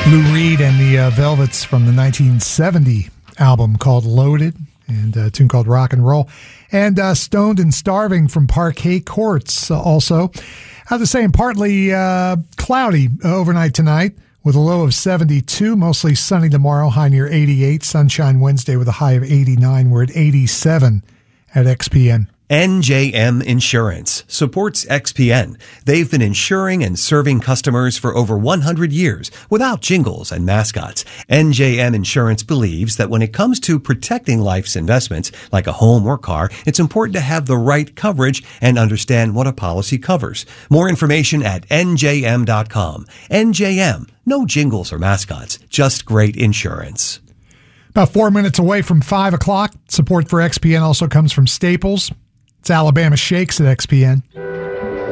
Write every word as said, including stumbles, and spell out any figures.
Lou Reed and the uh, Velvets from the nineteen seventy album called Loaded, and a tune called Rock and Roll. And uh, Stoned and Starving from Parquet Courts uh, also. I have to say, partly uh, cloudy overnight tonight with a low of seventy-two, mostly sunny tomorrow, high near eighty-eight. Sunshine Wednesday with a high of eighty-nine. We're at eighty-seven at X P N. N J M Insurance supports X P N. They've been insuring and serving customers for over one hundred years without jingles and mascots. N J M Insurance believes that when it comes to protecting life's investments, like a home or car, it's important to have the right coverage and understand what a policy covers. More information at N J M dot com. N J M, no jingles or mascots, just great insurance. About four minutes away from five o'clock. Support for X P N also comes from Staples. It's Alabama Shakes at X P N.